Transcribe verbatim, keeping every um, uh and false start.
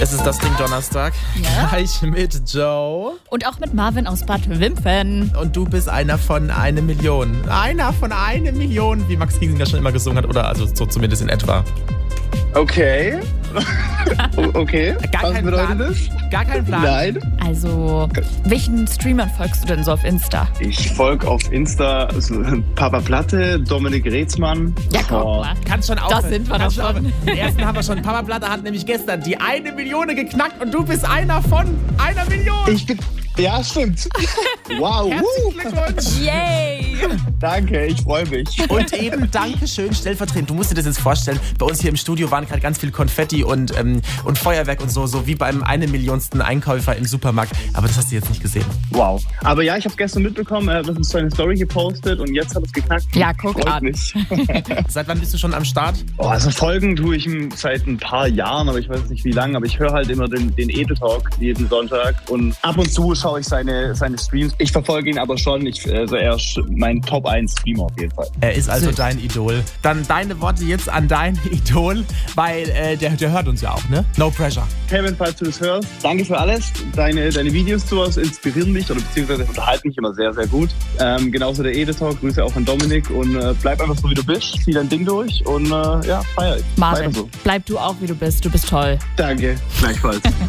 Es ist das Ding Donnerstag. Ja. Gleich mit Joe. Und auch mit Marvin aus Bad Wimpfen. Und du bist einer von eine Million. Einer von eine Million, wie Max Giesinger schon immer gesungen hat. Oder also so zumindest in etwa. Okay. Okay. Gar Was kein bedeutet Plan. das? Gar keinen Plan. Nein. Also, welchen Streamern folgst du denn so auf Insta? Ich folge auf Insta also Papa Platte, Dominik Reetzmann. Ja, guck Oh. mal. Kannst schon aufhören. Das sind wir Kannst doch schon schon. aufhören. Den ersten haben wir schon. Papa Platte hat nämlich gestern die eine Million geknackt und du bist einer von einer Million. Ich bin. Ja, stimmt. Wow. Herzlichen Glückwunsch. Yay! Danke, ich freue mich. Und eben Dankeschön stellvertretend. Du musst dir das jetzt vorstellen, bei uns hier im Studio waren gerade ganz viel Konfetti und, ähm, und Feuerwerk und so, so wie beim eine Millionsten Einkäufer im Supermarkt. Aber das hast du jetzt nicht gesehen. Wow. Aber ja, ich habe gestern mitbekommen, er hat uns so eine Story gepostet und jetzt hat es geknackt. Ja, guck Freut an. mich. Seit wann bist du schon am Start? Oh, also folgen tue ich ihm seit ein paar Jahren, aber ich weiß nicht wie lange. Aber ich höre halt immer den, den Edel Talk jeden Sonntag und ab und zu schaue ich seine, seine Streams. Ich verfolge ihn aber schon. Ich, also er ist mein Top eins Streamer auf jeden Fall. Er ist also Süß. dein Idol. Dann deine Worte jetzt an dein Idol, weil äh, der, der hört uns ja auch, ne? No pressure. Kevin, falls du das hörst, danke für alles. Deine, deine Videos zu was inspirieren mich oder beziehungsweise unterhalten mich immer sehr, sehr gut. Ähm, genauso der Edel Talk. Grüße auch an Dominik und äh, bleib einfach so, wie du bist. Zieh dein Ding durch und äh, ja, feier. Marvin, Weiter so. bleib du auch, wie du bist. Du bist toll. Danke. Gleichfalls.